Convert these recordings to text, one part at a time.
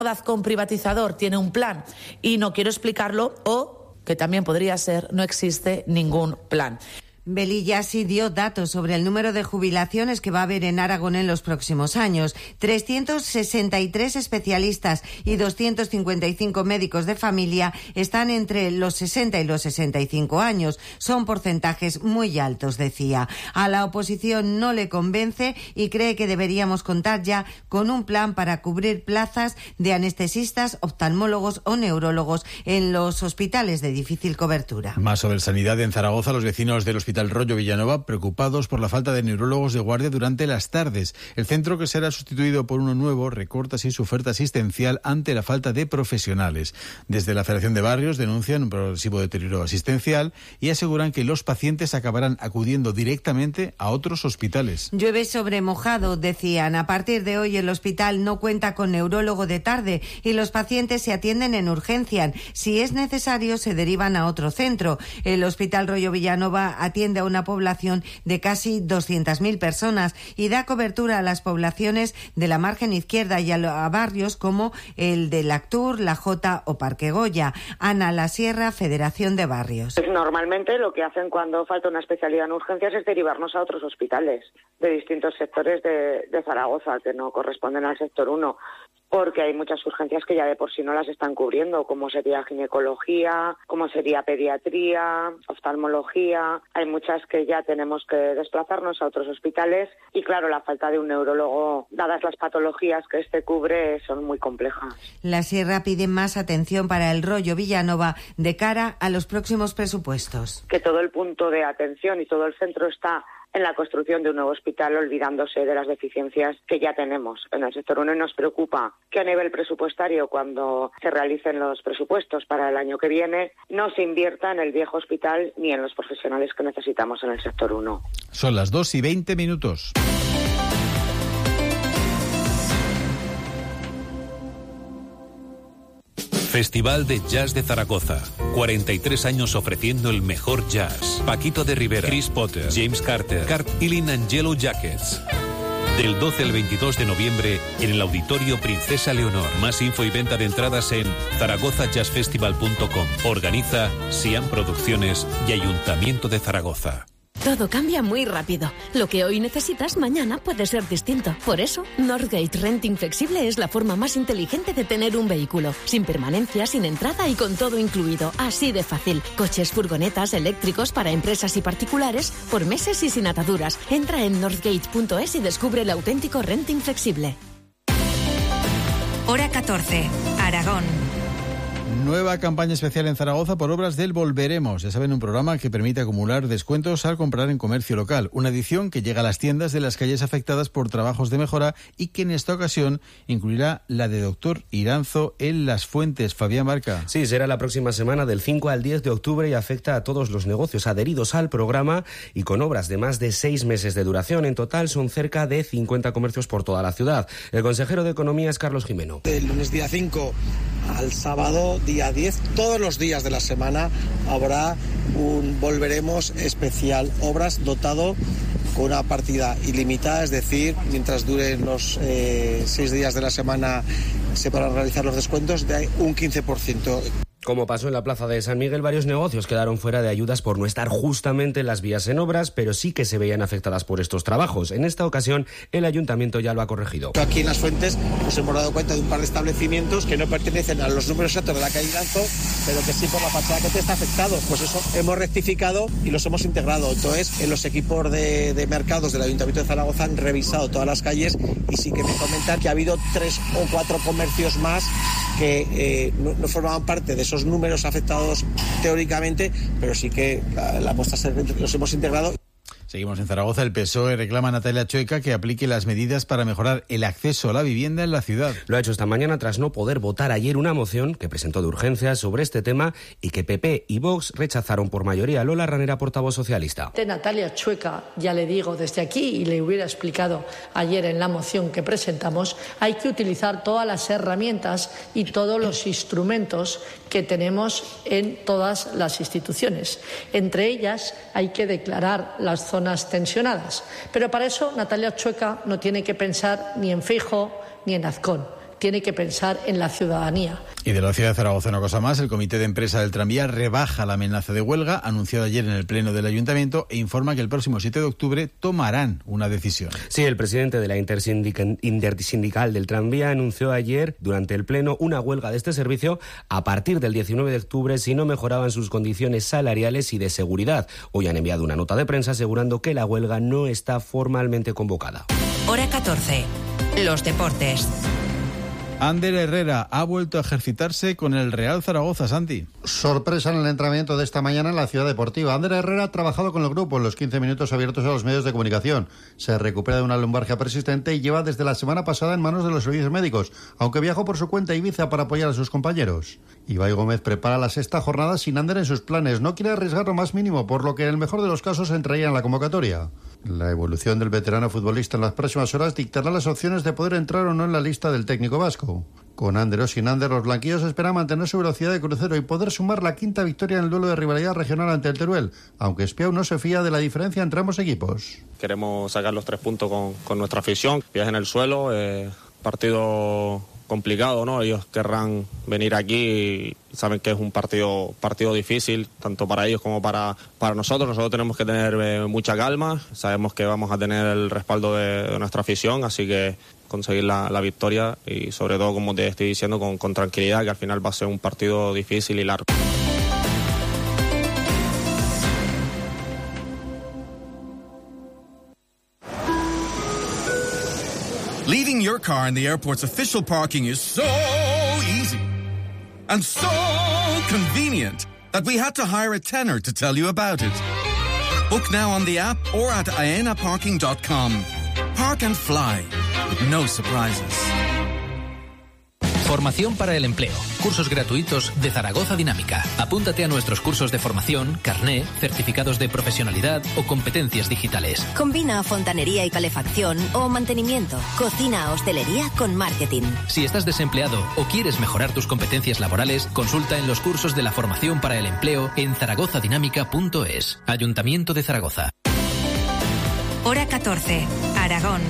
Azcón privatizador tiene un plan y no quiero explicarlo, o que también podría ser no existe ningún plan. Velilla sí dio datos sobre el número de jubilaciones que va a haber en Aragón en los próximos años. 363 especialistas y 255 médicos de familia están entre los 60 y los 65 años. Son porcentajes muy altos, decía. A la oposición no le convence y cree que deberíamos contar ya con un plan para cubrir plazas de anestesistas, oftalmólogos o neurólogos en los hospitales de difícil cobertura. Más sobre sanidad en Zaragoza. Los vecinos del Hospital Rollo Villanova preocupados por la falta de neurólogos de guardia durante las tardes. El centro, que será sustituido por uno nuevo, recorta así su oferta asistencial ante la falta de profesionales. Desde la Federación de Barrios denuncian un progresivo deterioro asistencial y aseguran que los pacientes acabarán acudiendo directamente a otros hospitales. Llueve sobre mojado, decían. A partir de hoy el hospital no cuenta con neurólogo de tarde y los pacientes se atienden en urgencia. Si es necesario, se derivan a otro centro. El Hospital Rollo Villanova atiende a una población de casi 200.000 personas y da cobertura a las poblaciones de la margen izquierda y a barrios como el de Lactur, La Jota o Parque Goya. Ana Lasierra, Federación de Barrios. Normalmente lo que hacen cuando falta una especialidad en urgencias es derivarnos a otros hospitales de distintos sectores de Zaragoza que no corresponden al sector 1. Porque hay muchas urgencias que ya de por sí no las están cubriendo, como sería ginecología, como sería pediatría, oftalmología. Hay muchas que ya tenemos que desplazarnos a otros hospitales y, claro, la falta de un neurólogo, dadas las patologías que este cubre, son muy complejas. La Sierra pide más atención para el Rollo Villanova de cara a los próximos presupuestos. Que todo el punto de atención y todo el centro está en la construcción de un nuevo hospital, olvidándose de las deficiencias que ya tenemos en el sector 1, y nos preocupa que a nivel presupuestario, cuando se realicen los presupuestos para el año que viene, no se invierta en el viejo hospital ni en los profesionales que necesitamos en el sector 1. Son las 2:20. Festival de Jazz de Zaragoza. 43 años ofreciendo el mejor jazz. Paquito de Rivera, Chris Potter, James Carter, Cart Ilin and Yellow Jackets. Del 12 al 22 de noviembre en el Auditorio Princesa Leonor. Más info y venta de entradas en zaragozajazzfestival.com. Organiza Siam Producciones y Ayuntamiento de Zaragoza. Todo cambia muy rápido. Lo que hoy necesitas, mañana puede ser distinto. Por eso, Northgate Renting Flexible es la forma más inteligente de tener un vehículo. Sin permanencia, sin entrada y con todo incluido. Así de fácil. Coches, furgonetas, eléctricos para empresas y particulares, por meses y sin ataduras. Entra en northgate.es y descubre el auténtico renting flexible. Hora 14. Aragón. Nueva campaña especial en Zaragoza por obras del Volveremos. Ya saben, un programa que permite acumular descuentos al comprar en comercio local. Una edición que llega a las tiendas de las calles afectadas por trabajos de mejora y que en esta ocasión incluirá la de Doctor Iranzo en Las Fuentes. Fabián Barca. Sí, será la próxima semana del 5 al 10 de octubre y afecta a todos los negocios adheridos al programa y con obras de más de 6 meses de duración. En total son cerca de 50 comercios por toda la ciudad. El consejero de Economía es Carlos Jimeno. Del lunes día 5 al sábado día 10, todos los días de la semana habrá un Volveremos especial, obras dotado con una partida ilimitada, es decir, mientras duren los 6 días de la semana se podrán realizar los descuentos de un 15%. Como pasó en la plaza de San Miguel, varios negocios quedaron fuera de ayudas por no estar justamente en las vías en obras, pero sí que se veían afectadas por estos trabajos. En esta ocasión, el ayuntamiento ya lo ha corregido. Aquí en Las Fuentes nos hemos dado cuenta de un par de establecimientos que no pertenecen a los números exactos de la calle Iranzo, pero que sí por la fachada que te está afectado. Pues eso hemos rectificado y los hemos integrado. Entonces, en los equipos de mercados del Ayuntamiento de Zaragoza han revisado todas las calles y sí que me comentan que ha habido 3 o 4 comercios más que no formaban parte de esos números afectados teóricamente, pero sí que la muestra los hemos integrado. Seguimos en Zaragoza. El PSOE reclama a Natalia Chueca que aplique las medidas para mejorar el acceso a la vivienda en la ciudad. Lo ha hecho esta mañana tras no poder votar ayer una moción que presentó de urgencia sobre este tema y que PP y Vox rechazaron por mayoría. Lola Ranera, portavoz socialista. De Natalia Chueca, ya le digo desde aquí y le hubiera explicado ayer en la moción que presentamos, hay que utilizar todas las herramientas y todos los instrumentos que tenemos en todas las instituciones. Entre ellas hay que declarar las zonas tensionadas. Pero para eso Natalia Chueca no tiene que pensar ni en Feijóo ni en Azcón. tiene que pensar en la ciudadanía. Y de la ciudad de Zaragoza una cosa más, el Comité de Empresa del Tranvía rebaja la amenaza de huelga anunciada ayer en el Pleno del Ayuntamiento e informa que el próximo 7 de octubre tomarán una decisión. Sí, el presidente de la intersindical del tranvía anunció ayer durante el Pleno una huelga de este servicio a partir del 19 de octubre si no mejoraban sus condiciones salariales y de seguridad. Hoy han enviado una nota de prensa asegurando que la huelga no está formalmente convocada. Hora 14. Los deportes. Ander Herrera ha vuelto a ejercitarse con el Real Zaragoza, Santi. Sorpresa en el entrenamiento de esta mañana en la Ciudad Deportiva. Ander Herrera ha trabajado con el grupo en los 15 minutos abiertos a los medios de comunicación. Se recupera de una lumbalgia persistente y lleva desde la semana pasada en manos de los servicios médicos, aunque viajó por su cuenta a Ibiza para apoyar a sus compañeros. Ibai Gómez prepara la sexta jornada sin Ander en sus planes. No quiere arriesgar lo más mínimo, por lo que en el mejor de los casos entraría en la convocatoria. La evolución del veterano futbolista en las próximas horas dictará las opciones de poder entrar o no en la lista del técnico vasco. Con Ander o sin Ander, los blanquillos esperan mantener su velocidad de crucero y poder sumar la quinta victoria en el duelo de rivalidad regional ante el Teruel, aunque Espiau no se fía de la diferencia entre ambos equipos. Queremos sacar los 3 puntos con nuestra afición. Pies en el suelo, partido complicado, ¿no? Ellos querrán venir aquí y saben que es un partido difícil, tanto para ellos como para nosotros. Nosotros tenemos que tener mucha calma, sabemos que vamos a tener el respaldo de nuestra afición, así que conseguir la victoria y sobre todo, como te estoy diciendo, con tranquilidad, que al final va a ser un partido difícil y largo. Leaving your car in the airport's official parking is so easy and so convenient that we had to hire a tenor to tell you about it. Book now on the app or at aenaparking.com. Park and fly with no surprises. Formación para el empleo. Cursos gratuitos de Zaragoza Dinámica. Apúntate a nuestros cursos de formación, carné, certificados de profesionalidad o competencias digitales. Combina fontanería y calefacción o mantenimiento, cocina, hostelería con marketing. Si estás desempleado o quieres mejorar tus competencias laborales, consulta en los cursos de la formación para el empleo en zaragozadinámica.es. Ayuntamiento de Zaragoza. Hora 14. Aragón.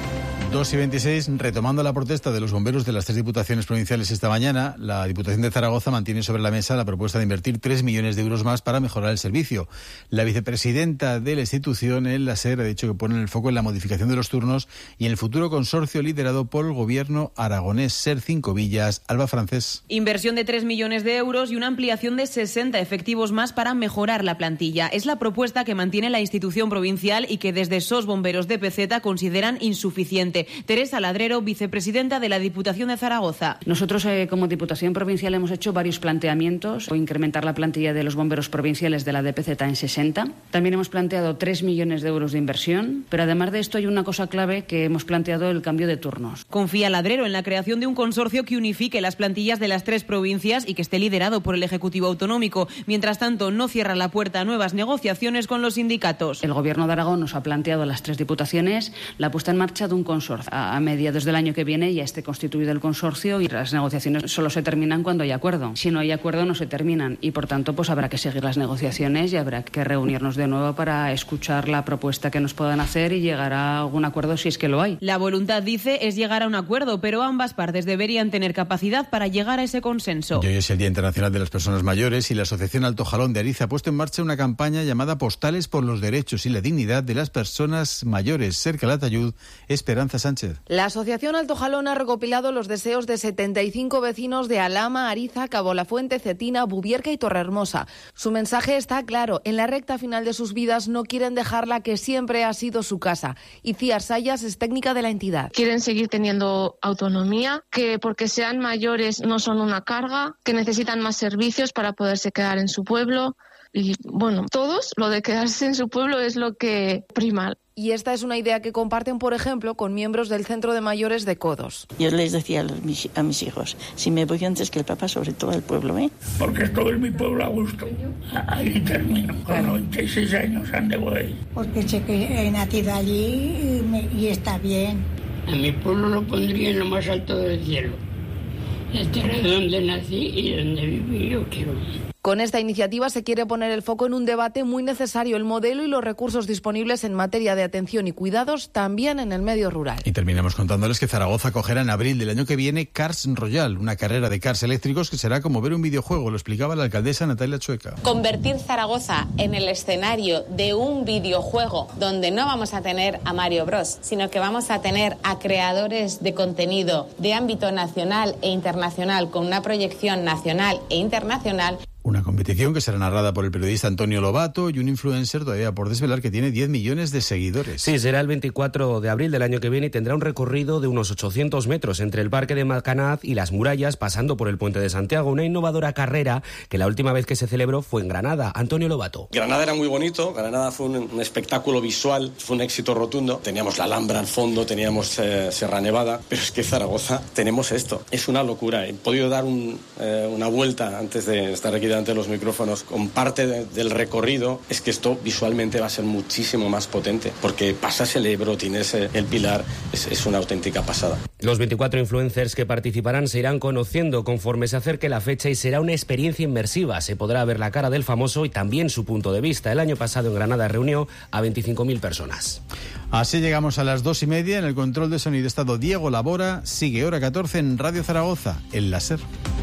2:26, retomando la protesta de los bomberos de las 3 diputaciones provinciales esta mañana, la Diputación de Zaragoza mantiene sobre la mesa la propuesta de invertir 3 millones de euros más para mejorar el servicio. La vicepresidenta de la institución, la SER, ha dicho que ponen el foco en la modificación de los turnos y en el futuro consorcio liderado por el gobierno aragonés SER 5 Villas. Alba Francés. Inversión de 3 millones de euros y una ampliación de 60 efectivos más para mejorar la plantilla. Es la propuesta que mantiene la institución provincial y que desde SOS Bomberos de PZ consideran insuficiente. Teresa Ladrero, vicepresidenta de la Diputación de Zaragoza. Nosotros, como Diputación Provincial, hemos hecho varios planteamientos. Incrementar la plantilla de los bomberos provinciales de la DPZ en 60. También hemos planteado 3 millones de euros de inversión. Pero además de esto hay una cosa clave que hemos planteado: el cambio de turnos. Confía Ladrero en la creación de un consorcio que unifique las plantillas de las 3 provincias y que esté liderado por el Ejecutivo Autonómico. Mientras tanto, no cierra la puerta a nuevas negociaciones con los sindicatos. El Gobierno de Aragón nos ha planteado a las 3 diputaciones la puesta en marcha de un consorcio. A mediados del año que viene ya esté constituido el consorcio y las negociaciones solo se terminan cuando hay acuerdo. Si no hay acuerdo, no se terminan y, por tanto, pues habrá que seguir las negociaciones y habrá que reunirnos de nuevo para escuchar la propuesta que nos puedan hacer y llegar a algún acuerdo si es que lo hay. La voluntad, dice, es llegar a un acuerdo, pero ambas partes deberían tener capacidad para llegar a ese consenso. Y hoy es el Día Internacional de las Personas Mayores y la Asociación Alto Jalón de Ariza ha puesto en marcha una campaña llamada Postales por los Derechos y la Dignidad de las Personas Mayores. Cerca de Latayud, Esperanza Sánchez. La Asociación Alto Jalón ha recopilado los deseos de 75 vecinos de Alhama, Ariza, Cabo La Fuente, Cetina, Bubierca y Torrehermosa. Su mensaje está claro: en la recta final de sus vidas no quieren dejar la que siempre ha sido su casa. Iciar Sayas es técnica de la entidad. Quieren seguir teniendo autonomía, que porque sean mayores no son una carga, que necesitan más servicios para poderse quedar en su pueblo. Y bueno, todos, lo de quedarse en su pueblo es lo que prima. Y esta es una idea que comparten, por ejemplo, con miembros del Centro de Mayores de Codos. Yo les decía a mis hijos, si me voy antes que el papá, sobre todo al pueblo, ¿eh? Porque estoy en mi pueblo a gusto. Ahí termino. Con 96 años ande voy. Porque sé que he nacido allí y está bien. A mi pueblo lo pondría en lo más alto del cielo. Este era donde nací y donde viví yo quiero. Con esta iniciativa se quiere poner el foco en un debate muy necesario, el modelo y los recursos disponibles en materia de atención y cuidados también en el medio rural. Y terminamos contándoles que Zaragoza acogerá en abril del año que viene Cars Royal, una carrera de cars eléctricos que será como ver un videojuego, lo explicaba la alcaldesa Natalia Chueca. Convertir Zaragoza en el escenario de un videojuego donde no vamos a tener a Mario Bros, sino que vamos a tener a creadores de contenido de ámbito nacional e internacional con una proyección nacional e internacional. Una competición que será narrada por el periodista Antonio Lobato y un influencer todavía por desvelar que tiene 10 millones de seguidores. Sí, será el 24 de abril del año que viene y tendrá un recorrido de unos 800 metros entre el Parque de Malcanaz y las murallas, pasando por el Puente de Santiago. Una innovadora carrera que la última vez que se celebró fue en Granada. Antonio Lobato. Granada era muy bonito, Granada fue un espectáculo visual, fue un éxito rotundo. Teníamos la Alhambra al fondo, teníamos Sierra Nevada, pero es que Zaragoza tenemos esto. Es una locura. He podido dar una vuelta antes de estar aquí delante de los micrófonos con parte del recorrido. Es que esto visualmente va a ser muchísimo más potente porque pasas el Ebro, tienes el Pilar, es una auténtica pasada. Los 24 influencers que participarán se irán conociendo conforme se acerque la fecha y será una experiencia inmersiva. Se podrá ver la cara del famoso y también su punto de vista. El año pasado en Granada reunió a 25.000 personas. Así llegamos a las 2:30. En el control de sonido estado Diego Labora. Sigue Hora 14 en Radio Zaragoza, el láser.